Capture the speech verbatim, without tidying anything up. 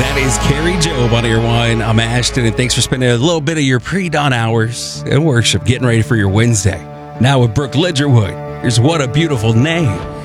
That is Carrie Job on Air One. I'm Ashton, and thanks for spending a little bit of your pre-dawn hours in worship, getting ready for your Wednesday. Now with Brooke Ledgerwood, here's What a Beautiful Name.